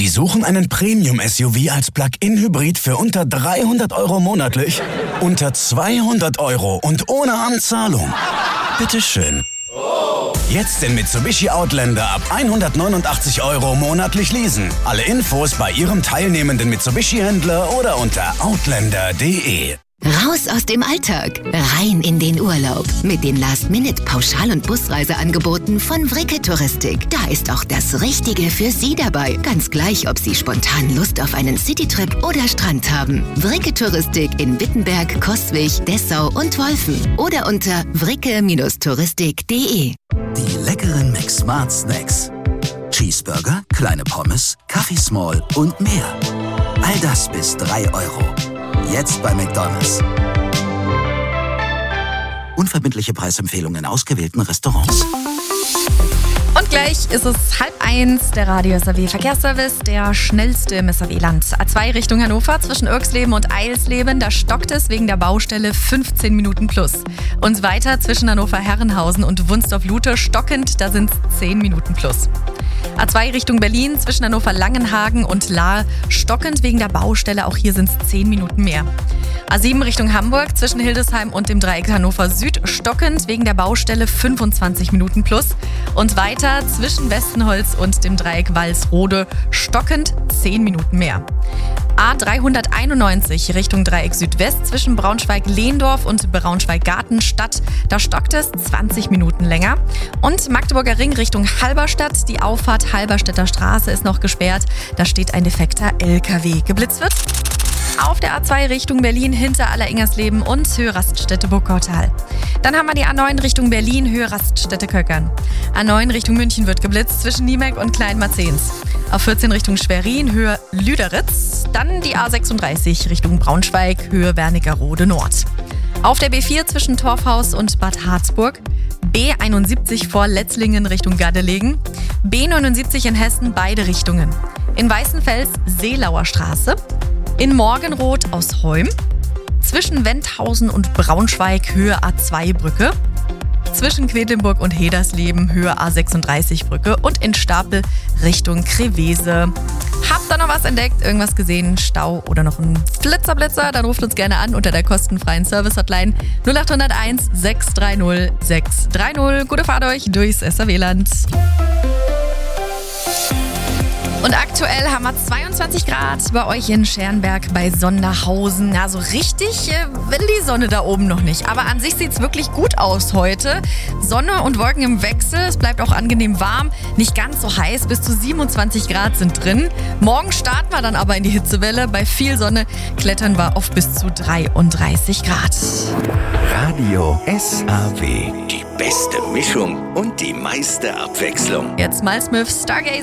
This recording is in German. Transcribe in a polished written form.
Sie suchen einen Premium-SUV als Plug-in-Hybrid für unter 300 € monatlich? Unter 200 € und ohne Anzahlung? Bitteschön. Jetzt den Mitsubishi Outlander ab 189 € monatlich leasen. Alle Infos bei Ihrem teilnehmenden Mitsubishi-Händler oder unter outlander.de. Raus aus dem Alltag, rein in den Urlaub. Mit den Last-Minute-Pauschal- und Busreiseangeboten von Vricke Touristik. Da ist auch das Richtige für Sie dabei. Ganz gleich, ob Sie spontan Lust auf einen Citytrip oder Strand haben. Vricke Touristik in Wittenberg, Coswig, Dessau und Wolfen. Oder unter vricke-touristik.de. Die leckeren McSmart Snacks. Cheeseburger, kleine Pommes, Kaffee Small und mehr. All das bis 3 €. Jetzt bei McDonald's. Unverbindliche Preisempfehlungen in ausgewählten Restaurants. Und gleich ist es 12:30, der Radio SAW Verkehrsservice, der schnellste im SAW-Land. A2 Richtung Hannover zwischen Irksleben und Eilsleben, da stockt es wegen der Baustelle 15 Minuten plus. Und weiter zwischen Hannover-Herrenhausen und Wunsdorf-Lute stockend, da sind es 10 Minuten plus. A2 Richtung Berlin zwischen Hannover-Langenhagen und Lahr stockend wegen der Baustelle, auch hier sind es 10 Minuten mehr. A7 Richtung Hamburg zwischen Hildesheim und dem Dreieck Hannover Süd stockend wegen der Baustelle 25 Minuten plus. Und weiter zwischen Westenholz und dem Dreieck Walsrode stockend 10 Minuten mehr. A391 Richtung Dreieck Südwest zwischen Braunschweig-Lehndorf und Braunschweig-Gartenstadt. Da stockt es 20 Minuten länger. Und Magdeburger Ring Richtung Halberstadt. Die Auffahrt Halberstädter Straße ist noch gesperrt. Da steht ein defekter LKW. Geblitzt wird auf der A2 Richtung Berlin hinter Alleringers-Leben und Höhe Raststätte Burgkortal. Dann haben wir die A9 Richtung Berlin, Höhe Raststätte Köckern. A9 Richtung München wird geblitzt zwischen Niemek und Kleinmarzens. A14 Richtung Schwerin, Höhe Lüderitz. Dann die A36 Richtung Braunschweig, Höhe Wernigerode Nord. Auf der B4 zwischen Torfhaus und Bad Harzburg. B71 vor Letzlingen Richtung Gardelegen. B79 in Hessen beide Richtungen. In Weißenfels Seelauer Straße. In Morgenroth aus Heum, zwischen Wendhausen und Braunschweig Höhe A2-Brücke, zwischen Quedlinburg und Hedersleben Höhe A36-Brücke und in Stapel Richtung Krevese. Habt ihr noch was entdeckt, irgendwas gesehen, Stau oder noch ein Flitzer? Dann ruft uns gerne an unter der kostenfreien Service-Hotline 0801 630 630. Gute Fahrt euch durchs SAW-Land. Und aktuell haben wir 22 Grad bei euch in Scherrenberg bei Sonderhausen. Also richtig will die Sonne da oben noch nicht. Aber an sich sieht es wirklich gut aus heute. Sonne und Wolken im Wechsel. Es bleibt auch angenehm warm. Nicht ganz so heiß. Bis zu 27 Grad sind drin. Morgen starten wir dann aber in die Hitzewelle. Bei viel Sonne klettern wir auf bis zu 33 Grad. Radio SAW. Die beste Mischung und die meiste Abwechslung. Jetzt mal Smith Stargazer.